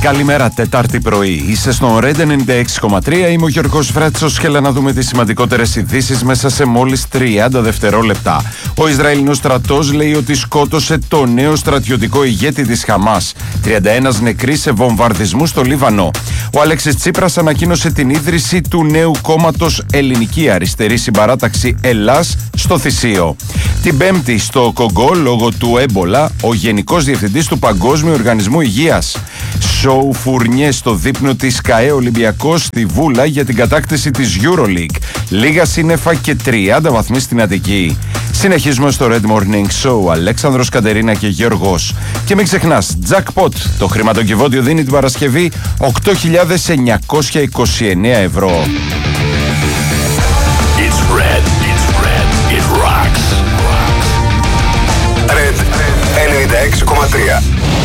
Καλημέρα, Τετάρτη πρωί. Είσαι στον Red 96,3. Είμαι ο Γιώργος Βρέτσος και έλα να δούμε τις σημαντικότερες ειδήσεις μέσα σε μόλις 30 δευτερόλεπτα. Ο Ισραηλινός στρατός λέει ότι σκότωσε το νέο στρατιωτικό ηγέτη της Χαμάς. 31 νεκροί σε βομβαρδισμούς στο Λίβανο. Ο Αλέξης Τσίπρας ανακοίνωσε την ίδρυση του νέου κόμματος Ελληνική Αριστερή Συμπαράταξη Ελλάς στο Θησίο. Την Πέμπτη στο Κογκό, λόγω του έμπολα, ο Γενικός Διευθυντής του Παγκόσμιου Οργανισμού Υγείας. Σοου φουρνιέ στο δείπνο της ΚΑΕ Ολυμπιακός στη Βούλα για την κατάκτηση της EuroLeague. Λίγα σύννεφα και 30 βαθμοί στην Αττική. Συνεχίζουμε στο Red Morning Show. Αλέξανδρος, Κατερίνα και Γιώργος. Και μην ξεχνάς, Jackpot. Το χρηματοκιβώτιο δίνει την Παρασκευή 8.929 ευρώ. It's red. It's red. It rocks. Red 96,3.